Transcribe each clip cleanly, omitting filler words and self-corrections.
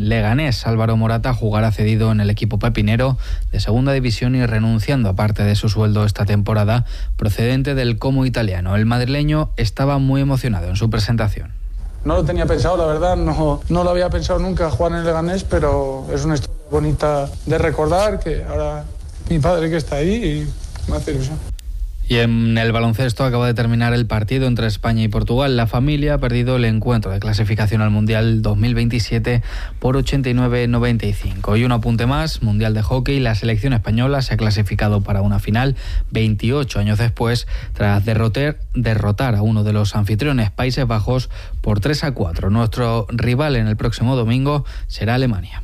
Leganés. Álvaro Morata jugará cedido en el equipo pepinero de segunda división y renunciando a parte de su sueldo esta temporada procedente del Como italiano. El madrileño estaba muy emocionado en su presentación. No lo tenía pensado, la verdad, no lo había pensado nunca jugar en el Leganés, pero es una historia bonita de recordar, que ahora mi padre que está ahí y me hace ilusión. Y en el baloncesto acaba de terminar el partido entre España y Portugal. La familia ha perdido el encuentro de clasificación al Mundial 2027 por 89-95. Y un apunte más, Mundial de Hockey, la selección española se ha clasificado para una final 28 años después, tras derrotar a uno de los anfitriones, Países Bajos, por 3-4. Nuestro rival en el próximo domingo será Alemania.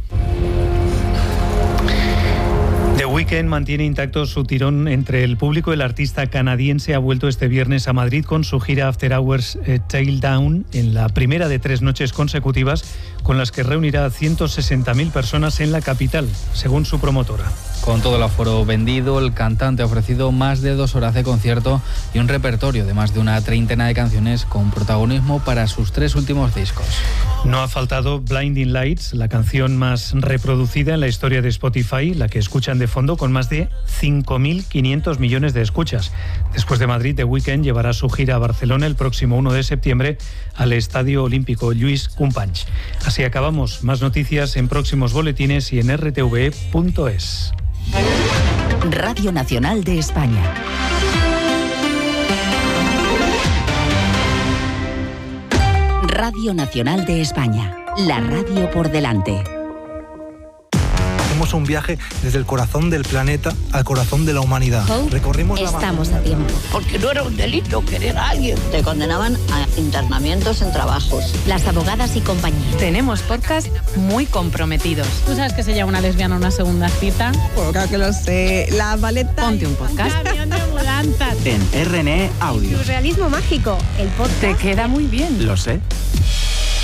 The Weeknd mantiene intacto su tirón entre el público. El artista canadiense ha vuelto este viernes a Madrid con su gira After Hours Tail Down, en la primera de 3 noches consecutivas, con las que reunirá a 160.000 personas en la capital, según su promotora. Con todo el aforo vendido, el cantante ha ofrecido más de 2 horas de concierto y un repertorio de más de una treintena de canciones con protagonismo para sus 3 últimos discos. No ha faltado Blinding Lights, la canción más reproducida en la historia de Spotify, la que escuchan de fondo con más de 5.500 millones de escuchas. Después de Madrid, The Weeknd llevará su gira a Barcelona el próximo 1 de septiembre al Estadio Olímpico Lluís Companys. Así acabamos. Más noticias en próximos boletines y en rtve.es. Radio Nacional de España. Radio Nacional de España. La radio por delante. Hacemos un viaje desde el corazón del planeta al corazón de la humanidad. Recorrimos la Estamos a tiempo. Porque no era un delito querer a alguien. Te condenaban a internamientos en trabajos. Las abogadas y compañía. Tenemos podcast muy comprometidos. ¿Tú sabes que se llama una lesbiana una segunda cita? Pues claro que lo sé. La Valeta. Ponte un podcast. Camión de mudanzas. En RNE Audio. Surrealismo mágico. El podcast. Te queda muy bien. Lo sé.